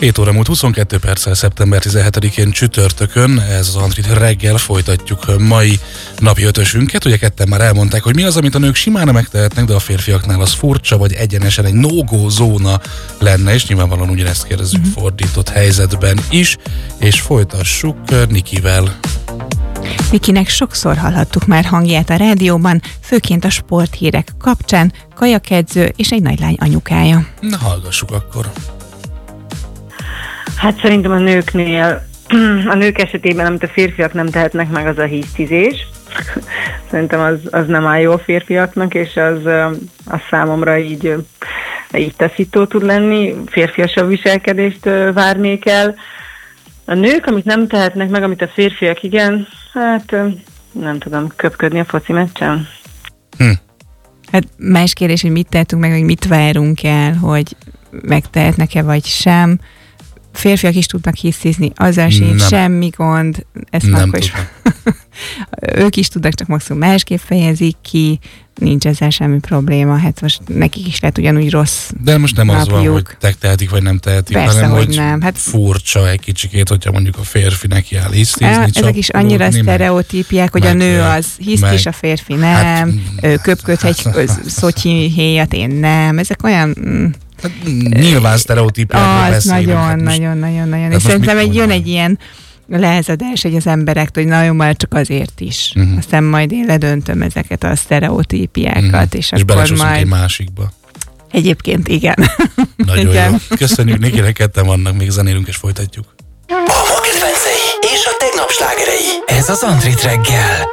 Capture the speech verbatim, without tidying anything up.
hét óra múlt huszonkettő perccel szeptember tizenhetedikén csütörtökön, ez az Antrit reggel, folytatjuk mai napi ötösünket. Ugye ketten már elmondták, hogy mi az, amit a nők simán megtehetnek, de a férfiaknál az furcsa, vagy egyenesen egy no-go zóna lenne, és nyilvánvalóan ugyanezt kérdezzük mm-hmm. fordított helyzetben is, és folytassuk Nikivel. Nikinek sokszor hallhattuk már hangját a rádióban, főként a sporthírek kapcsán, kajakedző és egy nagylány anyukája. Na, hallgassuk akkor. Hát szerintem a nőknél, a nők esetében, amit a férfiak nem tehetnek meg, az a hisztizés. Szerintem az, az nem áll jó a férfiaknak, és az, az számomra így, így taszító tud lenni, férfiasabb viselkedést várnék el. A nők, amit nem tehetnek meg, amit a férfiak igen, hát nem tudom, köpködni a foci meccsen. Hm. Hát más kérdés, hogy mit tehetünk meg, hogy mit várunk el, hogy megtehetnek-e vagy sem. Férfiak is tudnak hisztizni, azzal sincs nem. semmi gond. Ezt nem is. Ők is tudnak, csak maximum másképp fejezik ki, nincs ezzel semmi probléma, hát most nekik is lehet ugyanúgy rossz De most nem napjuk. Az van, hogy te tehetik, vagy nem tehetik, Persze, hanem hogy hogy nem. Hát, furcsa egy kicsikét, hogyha mondjuk a férfi neki áll hisztizni. Ezek is annyira sztereotípiák, hogy a nő az hisztis, a férfi nem, hát, köpködhet egy szotyi héjat, én nem. Ezek olyan... Hát, nyilván sztereotípiákról beszélünk. Nagyon, nagyon, nagyon, nagyon. És szerintem egy, jön egy ilyen lehezedés, hogy az emberektől, hogy nagyon már csak azért is. Uh-huh. Aztán majd én ledöntöm ezeket a sztereotípiákat. Uh-huh. És, és akkor majd... egy másikba. Egyébként igen. Nagyon igen. Jó. Köszönjük, Nikinek, ketten vannak, még zenélünk és folytatjuk. A ma kedvencei és a tegnap slágerei. Ez az Antrit reggel.